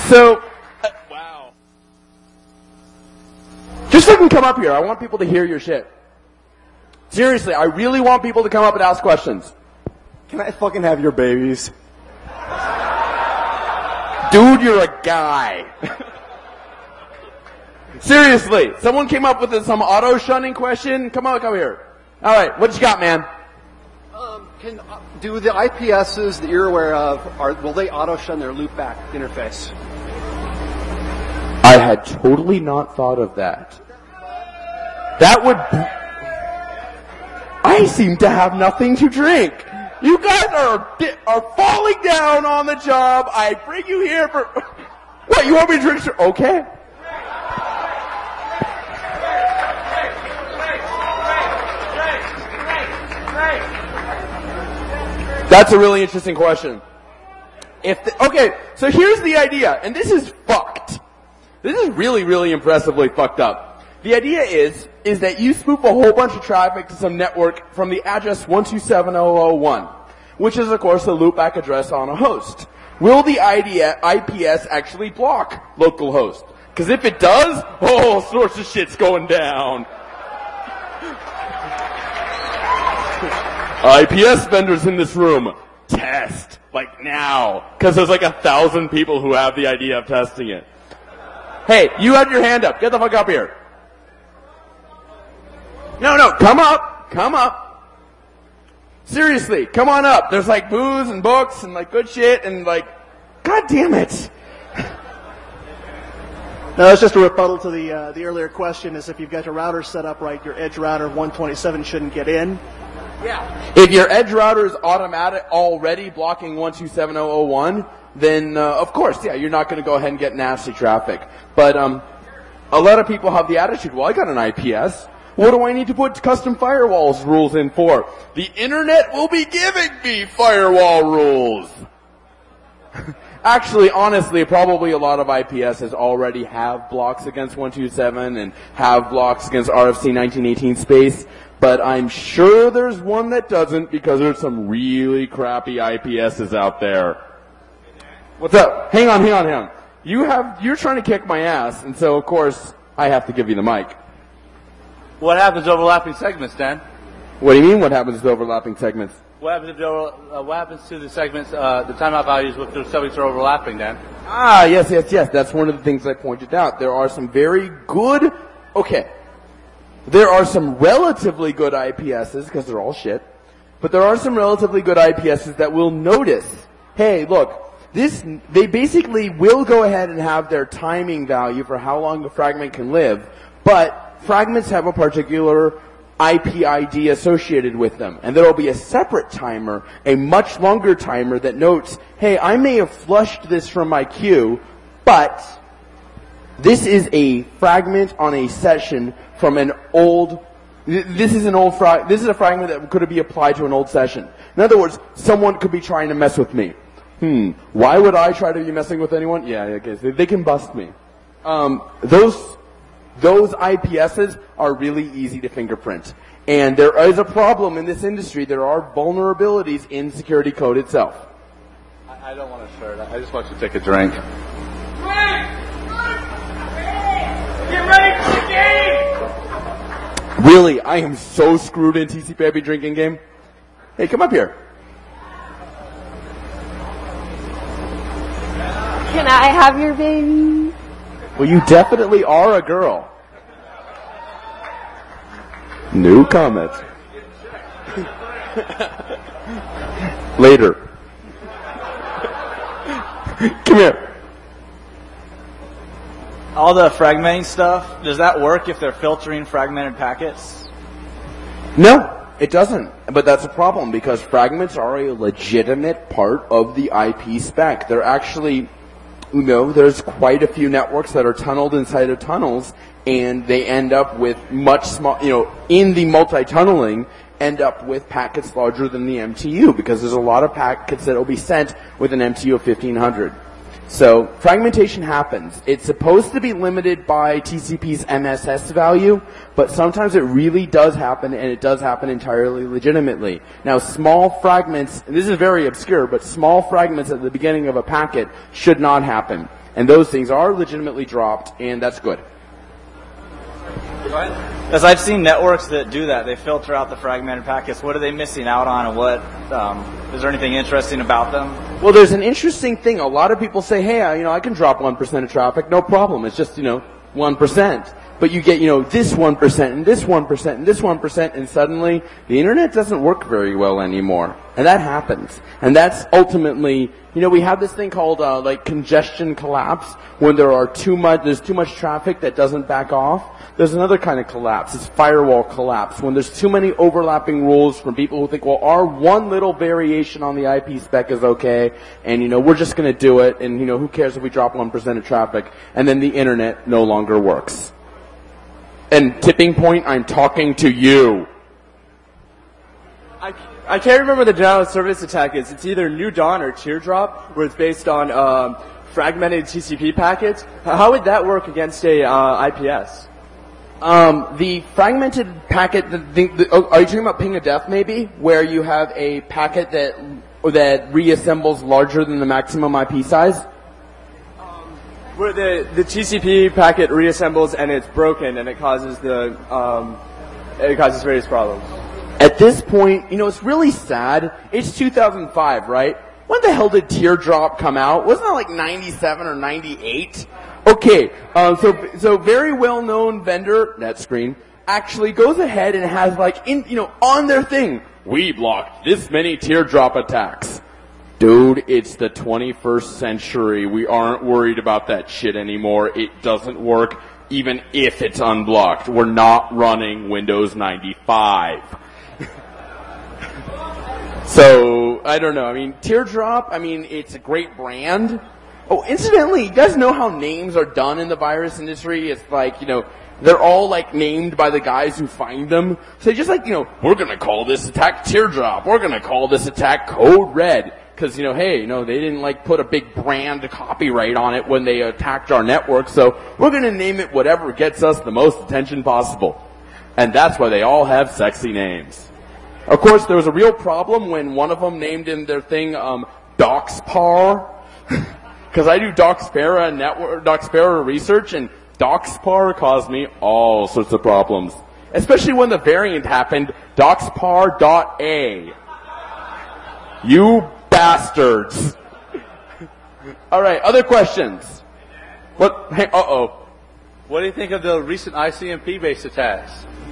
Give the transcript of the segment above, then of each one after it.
So, wow. Just fucking come up here. I want people to hear your shit. Seriously, I really want people to come up and ask questions. Can I fucking have your babies? Dude, you're a guy. Seriously, someone came up with some auto-shunning question. Come on, come here. All right, what you got, man? Do the IPSs that you're aware of, will they auto-shun their loopback interface? I had totally not thought of that. That would... I seem to have nothing to drink. You guys are falling down on the job. I bring you here for... What, you want me to drink? Okay. That's a really interesting question. Okay, so here's the idea, and this is fucked. This is really, really impressively fucked up. The idea is that you spoof a whole bunch of traffic to some network from the address 127.0.0.1, which is, of course, the loopback address on a host. Will the IPS actually block localhost? Because if it does, all sorts of shit's going down. IPS vendors in this room, test, like now. Because there's like 1,000 people who have the idea of testing it. Hey, you had your hand up. Get the fuck up here. No, come up. Seriously, come on up. There's like booze and books and like good shit and like, god damn it. No, it's just a rebuttal to the earlier question is if you've got your router set up right, your edge router 127 shouldn't get in. Yeah. If your edge router is already blocking 127.0.0.1, then of course, yeah, you're not going to go ahead and get nasty traffic. But a lot of people have the attitude, well, I got an IPS. What do I need to put custom firewalls rules in for? The internet will be giving me firewall rules. Actually, honestly, probably a lot of IPSs already have blocks against 127 and have blocks against RFC 1918 space. But I'm sure there's one that doesn't because there's some really crappy IPSs out there. What's up? Hang on. You're trying to kick my ass, and so of course I have to give you the mic. What happens to overlapping segments, Dan? What do you mean? What happens to overlapping segments? What happens to the segments, the timeout values if the segments are overlapping, Dan? Ah, yes. That's one of the things I pointed out. There are some very good. Okay. There are some relatively good IPSs, because they're all shit, but there are some relatively good IPSs that will notice, hey, look, they basically will go ahead and have their timing value for how long the fragment can live, but fragments have a particular IP ID associated with them, and there will be a separate timer, a much longer timer that notes, hey, I may have flushed this from my queue, but this is a fragment on a session from an old, this is a fragment that could be applied to an old session. In other words, someone could be trying to mess with me. Why would I try to be messing with anyone? Yeah, okay, so they can bust me. Those IPSs are really easy to fingerprint. And there is a problem in this industry. There are vulnerabilities in security code itself. I don't want to share that. I just want you to take a drink. Get ready for the game! Really, I am so screwed in TCP/IP drinking game. Hey, come up here. Can I have your baby? Well, you definitely are a girl. No comment. Later. Come here. All the fragmenting stuff, does that work if they're filtering fragmented packets? No, it doesn't. But that's a problem because fragments are a legitimate part of the IP spec. They're actually, there's quite a few networks that are tunneled inside of tunnels, and they end up with much small, in the multi-tunneling, end up with packets larger than the MTU because there's a lot of packets that will be sent with an MTU of 1500. So fragmentation happens. It's supposed to be limited by TCP's MSS value, but sometimes it really does happen, and it does happen entirely legitimately. Now, small fragments, and this is very obscure, but small fragments at the beginning of a packet should not happen. And those things are legitimately dropped, and that's good. Because I've seen networks that do that. They filter out the fragmented packets. What are they missing out on, and what is there anything interesting about them? Well, there's an interesting thing. A lot of people say, hey, I can drop 1% of traffic, no problem. It's just, 1%. But you get, this 1% and this 1% and this 1%, and suddenly the internet doesn't work very well anymore. And that happens. And that's ultimately, we have this thing called, congestion collapse, when there's too much traffic that doesn't back off. There's another kind of collapse. It's firewall collapse, when there's too many overlapping rules from people who think, well, our one little variation on the IP spec is okay, and, we're just gonna do it, and, who cares if we drop 1% of traffic, and then the internet no longer works. And tipping point, I'm talking to you. I can't remember the denial of service attack is. It's either New Dawn or Teardrop, where it's based on fragmented TCP packets. How would that work against a IPS? The fragmented packet, are you talking about ping of death maybe? Where you have a packet that reassembles larger than the maximum IP size? Where the TCP packet reassembles and it's broken and it causes various problems. At this point, it's really sad. It's 2005, right? When the hell did Teardrop come out? Wasn't that like 97 or 98? Okay, so very well-known vendor, NetScreen, actually goes ahead and has on their thing, we blocked this many Teardrop attacks. Dude, it's the 21st century. We aren't worried about that shit anymore. It doesn't work even if it's unblocked. We're not running Windows 95. So, I don't know. Teardrop, it's a great brand. Oh, incidentally, you guys know how names are done in the virus industry? It's they're all named by the guys who find them. So just we're gonna call this attack Teardrop. We're gonna call this attack Code Red. Because, they didn't put a big brand copyright on it when they attacked our network, so we're gonna name it whatever gets us the most attention possible. And that's why they all have sexy names. Of course, there was a real problem when one of them named in their thing, DocsPar. Because I do Doxpera research, and DocsPar caused me all sorts of problems. Especially when the variant happened, DocsPar.a. You bastards. All right, other questions? What? Hey, What do you think of the recent ICMP-based attacks?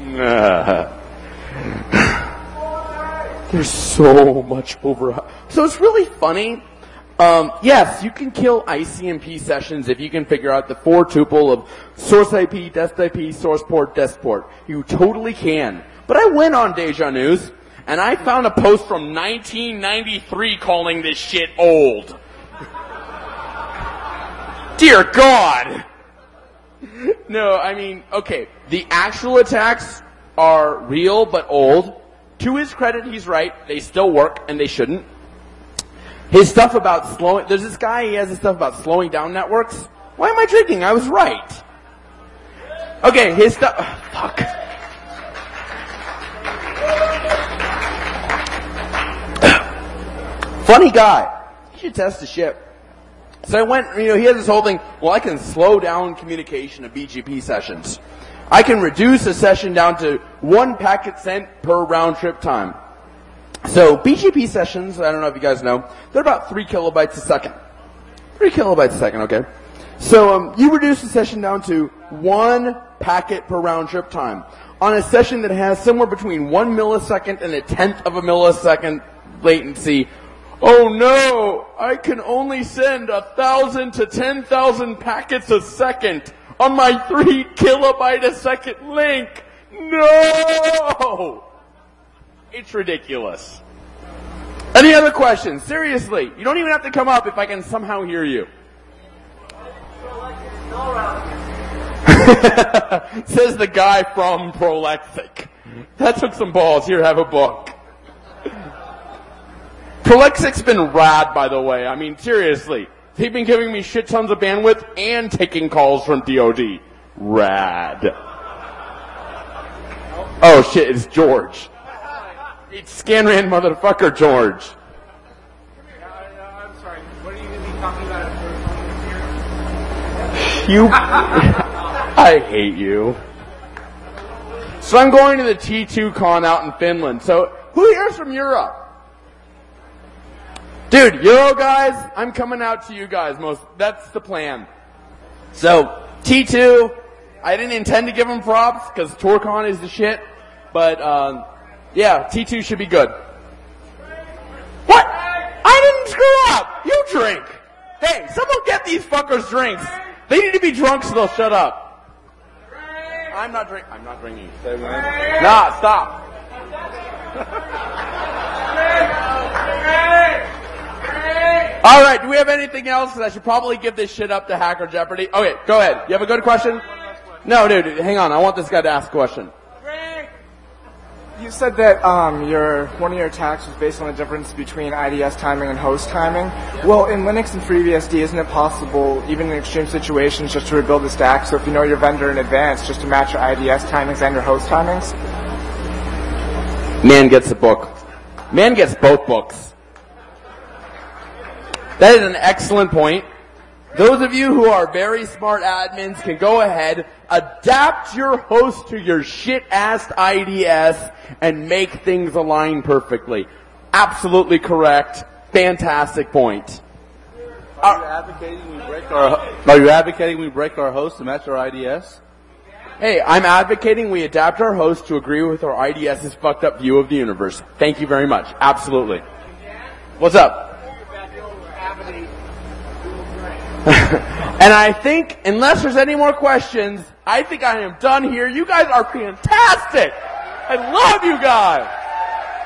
There's so much overhype. So it's really funny. Yes, you can kill ICMP sessions if you can figure out the 4-tuple of source IP, dest IP, source port, dest port. You totally can. But I went on Deja News, and I found a post from 1993 calling this shit old. Dear God! No, okay, the actual attacks are real but old. To his credit, he's right. They still work, and they shouldn't. His stuff about there's this guy, he has this stuff about slowing down networks. Why am I drinking? I was right. Okay, his stuff, fuck. Funny guy. He should test the ship. So I went, he has this whole thing, well, I can slow down communication of BGP sessions. I can reduce a session down to 1 packet sent per round trip time. So BGP sessions, I don't know if you guys know, they're about 3 kilobytes a second. 3 kilobytes a second, okay. So you reduce the session down to 1 packet per round trip time. On a session that has somewhere between 1 millisecond and 1/10 of a millisecond latency, oh no, I can only send 1,000 to 10,000 packets a second on my 3 kilobyte a second link. No! It's ridiculous. Any other questions? Seriously, you don't even have to come up if I can somehow hear you. Says the guy from Prolexic. That took some balls. Here, have a book. Prolexic's been rad, by the way. Seriously. They've been giving me shit tons of bandwidth and taking calls from DOD. Rad. Oh shit, it's George. It's Scanran motherfucker George. I'm sorry, what are you going to be talking about at I hate you. So I'm going to the T2 con out in Finland. So who here's from Europe? Dude, Euro guys, I'm coming out to you guys. That's the plan. So T2, I didn't intend to give them props because TourCon is the shit. But yeah, T2 should be good. What? I didn't screw up. You drink. Hey, someone get these fuckers drinks. They need to be drunk so they'll shut up. I'm not drinking. Nah, stop. All right, do we have anything else? Because I should probably give this shit up to Hacker Jeopardy. Okay, go ahead. You have a good question? No, dude, hang on. I want this guy to ask a question. You said that one of your attacks was based on the difference between IDS timing and host timing. Well, in Linux and FreeBSD, isn't it possible, even in extreme situations, just to rebuild the stack? So if you know your vendor in advance, just to match your IDS timings and your host timings? Man gets a book. Man gets both books. That is an excellent point. Those of you who are very smart admins can go ahead, adapt your host to your shit-ass IDS, and make things align perfectly. Absolutely correct. Fantastic point. Are you advocating we break our host to match our IDS? Hey, I'm advocating we adapt our host to agree with our IDS's fucked up view of the universe. Thank you very much. Absolutely. What's up? And I think, unless there's any more questions, I think I am done here. You guys are fantastic. I love you guys.